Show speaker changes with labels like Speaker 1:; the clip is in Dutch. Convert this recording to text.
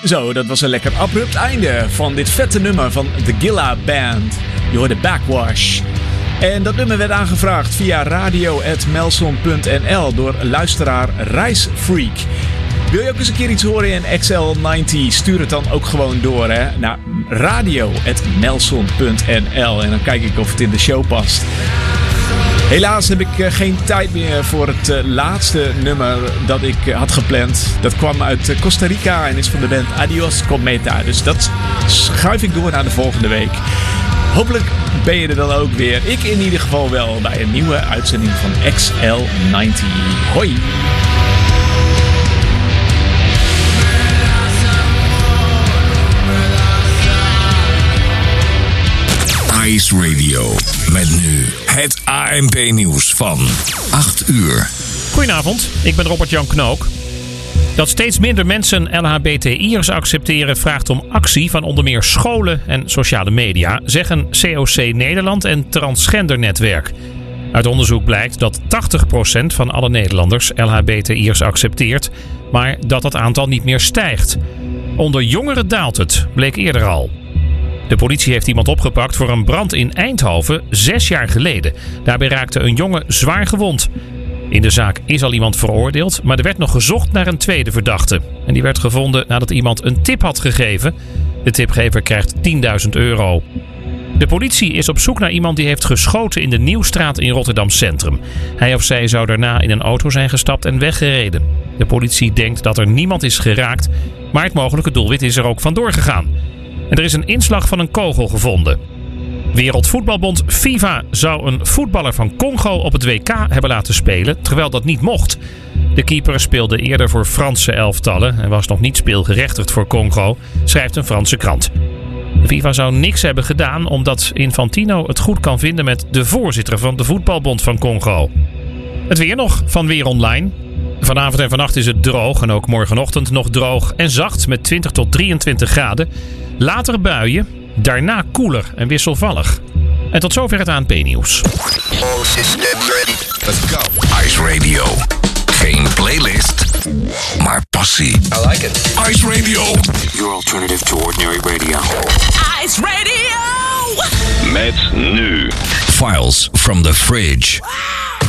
Speaker 1: Zo, dat was een lekker abrupt einde van dit vette nummer van The Gilla Band. Je hoorde Backwash. En dat nummer werd aangevraagd via radio@melson.nl door luisteraar Reisfreak. Wil je ook eens een keer iets horen in XL90? Stuur het dan ook gewoon door naar radio@melson.nl en dan kijk ik of het in de show past. Helaas heb ik geen tijd meer voor het laatste nummer dat ik had gepland. Dat kwam uit Costa Rica en is van de band Adios Cometa. Dus dat schuif ik door naar de volgende week. Hopelijk ben je er dan ook weer. Ik in ieder geval wel bij een nieuwe uitzending van XL90. Hoi!
Speaker 2: Ice Radio. Met nu het ANP-nieuws van 8 uur.
Speaker 3: Goedenavond, ik ben Robert-Jan Knook. Dat steeds minder mensen LHBTI'ers accepteren vraagt om actie van onder meer scholen en sociale media, zeggen COC Nederland en Transgendernetwerk. Uit onderzoek blijkt dat 80% van alle Nederlanders LHBTI'ers accepteert, maar dat dat aantal niet meer stijgt. Onder jongeren daalt het, bleek eerder al. De politie heeft iemand opgepakt voor een brand in Eindhoven 6 jaar geleden. Daarbij raakte een jongen zwaar gewond. In de zaak is al iemand veroordeeld, maar er werd nog gezocht naar een tweede verdachte. En die werd gevonden nadat iemand een tip had gegeven. De tipgever krijgt €10.000. De politie is op zoek naar iemand die heeft geschoten in de Nieuwstraat in Rotterdam Centrum. Hij of zij zou daarna in een auto zijn gestapt en weggereden. De politie denkt dat er niemand is geraakt, maar het mogelijke doelwit is er ook vandoor gegaan. En er is een inslag van een kogel gevonden. Wereldvoetbalbond FIFA zou een voetballer van Congo op het WK hebben laten spelen, terwijl dat niet mocht. De keeper speelde eerder voor Franse elftallen en was nog niet speelgerechtigd voor Congo, schrijft een Franse krant. De FIFA zou niks hebben gedaan omdat Infantino het goed kan vinden met de voorzitter van de voetbalbond van Congo. Het weer nog van Weer Online. Vanavond en vannacht is het droog en ook morgenochtend nog droog en zacht met 20 tot 23 graden. Later buien, daarna koeler en wisselvallig. En tot zover het ANP-nieuws.
Speaker 2: Let's go. Ice Radio. Geen playlist, maar passie.
Speaker 4: I like it.
Speaker 2: Ice Radio.
Speaker 5: Your alternative to ordinary radio.
Speaker 6: Ice Radio!
Speaker 7: Met nu
Speaker 2: Files from the Fridge.